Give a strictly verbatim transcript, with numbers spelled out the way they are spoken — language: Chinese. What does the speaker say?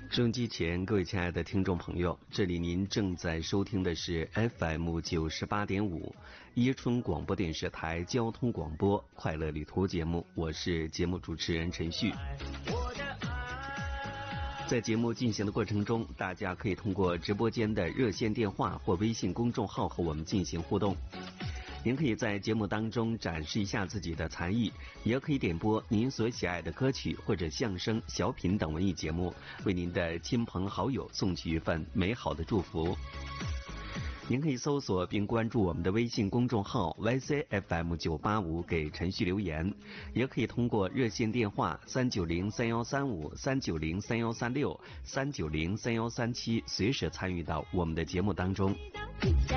收音机前，各位亲爱的听众朋友，这里您正在收听的是 F M 九十八点五伊春广播电视台交通广播快乐旅途节目，我是节目主持人陈旭。在节目进行的过程中，大家可以通过直播间的热线电话或微信公众号和我们进行互动。您可以在节目当中展示一下自己的才艺，也可以点播您所喜爱的歌曲或者相声、小品等文艺节目，为您的亲朋好友送去一份美好的祝福。您可以搜索并关注我们的微信公众号 Y C F M 九八五 给陈旭留言，也可以通过热线电话三九零三幺三五、三九零三幺三六、三九零三幺三七随时参与到我们的节目当中。